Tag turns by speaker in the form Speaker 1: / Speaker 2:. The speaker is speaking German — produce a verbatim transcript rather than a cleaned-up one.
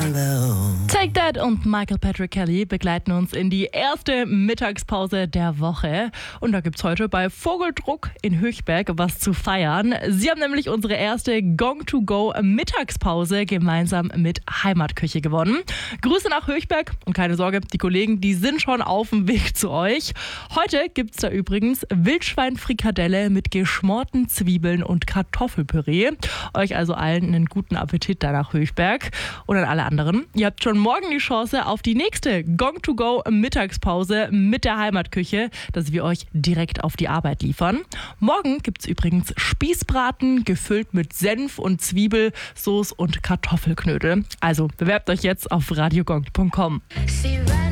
Speaker 1: Take That und Michael Patrick Kelly begleiten uns in die erste Mittagspause der Woche. Und da gibt's heute bei Vogeldruck in Höchberg was zu feiern. Sie haben nämlich unsere erste Gong to Go Mittagspause gemeinsam mit Heimatküche gewonnen. Grüße nach Höchberg und keine Sorge, die Kollegen, die sind schon auf dem Weg zu euch. Heute gibt's da übrigens Wildschweinfrikadelle mit geschmorten Zwiebeln und Kartoffelpüree. Euch also allen einen guten Appetit da nach Höchberg. Und an alle anderen, ihr habt schon morgen die Chance auf die nächste Gong to Go Mittagspause mit der Heimatküche, dass wir euch direkt auf die Arbeit liefern. Morgen gibt's übrigens Spießbraten, gefüllt mit Senf und Zwiebel, Soße und Kartoffelknödel. Also bewerbt euch jetzt auf radiogong punkt com.